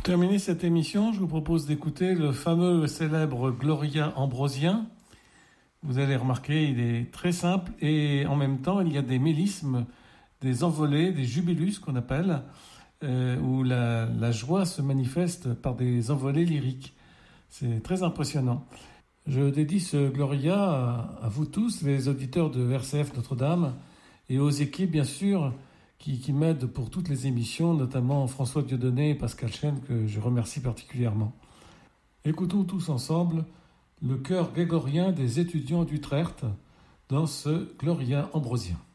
Pour terminer cette émission, je vous propose d'écouter le fameux célèbre Gloria ambrosien. Vous allez remarquer, il est très simple et en même temps, il y a des mélismes, des envolées, des jubilus qu'on appelle, où la joie se manifeste par des envolées lyriques. C'est très impressionnant. Je dédie ce Gloria à vous tous, les auditeurs de RCF Notre-Dame, et aux équipes, bien sûr, qui m'aident pour toutes les émissions, notamment François Dieudonné et Pascal Chen, que je remercie particulièrement. Écoutons tous ensemble le chœur grégorien des étudiants d'Utrecht dans ce Gloria ambrosien.